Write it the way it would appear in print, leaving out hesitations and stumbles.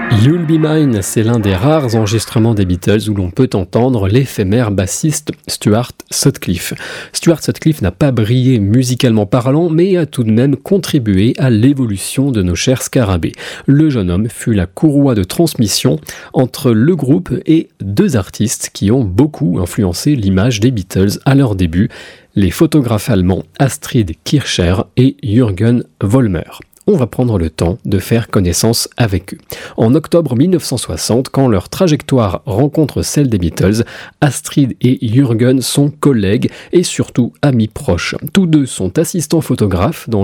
You'll Be Mine, c'est l'un des rares enregistrements des Beatles où l'on peut entendre l'éphémère bassiste Stuart Sutcliffe. Stuart Sutcliffe n'a pas brillé musicalement parlant, mais a tout de même contribué à l'évolution de nos chers scarabées. Le jeune homme fut la courroie de transmission entre le groupe et deux artistes qui ont beaucoup influencé l'image des Beatles à leur début, les photographes allemands Astrid Kirchherr et Jürgen Vollmer. On va prendre le temps de faire connaissance avec eux. En octobre 1960, quand leur trajectoire rencontre celle des Beatles, Astrid et Jürgen sont collègues et surtout amis proches. Tous deux sont assistants photographes dans